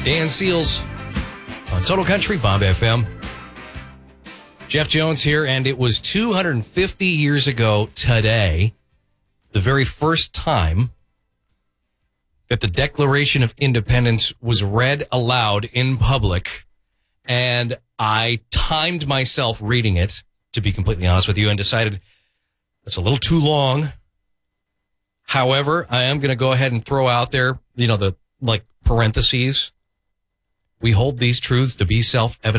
Dan Seals on Total Country, Bob FM. Jeff Jones here, and it was 250 years ago today, the very first time that the Declaration of Independence was read aloud in public, and I timed myself reading it, to be completely honest with you, and decided that's a little too long. However, I am going to go ahead and throw out there, the parentheses. We hold these truths to be self-evident.